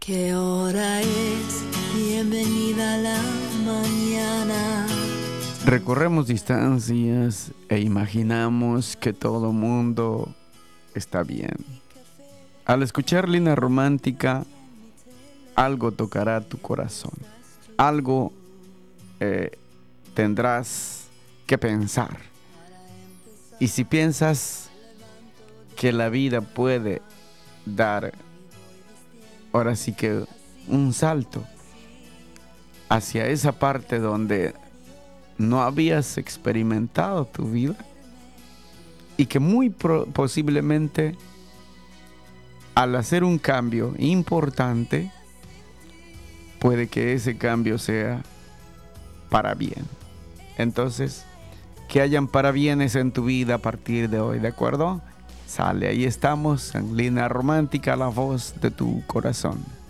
¿Qué hora es? Bienvenida a la mañana. Recorremos distancias e imaginamos que todo mundo está bien. Al escuchar Línea Romántica, algo tocará tu corazón. Algo tendrás que pensar. Y si piensas que la vida puede dar, ahora sí que un salto hacia esa parte donde no habías experimentado tu vida y que muy posiblemente al hacer un cambio importante puede que ese cambio sea para bien. Entonces, que hayan parabienes en tu vida a partir de hoy, ¿de acuerdo? Sale, ahí estamos en Línea Romántica, la voz de tu corazón.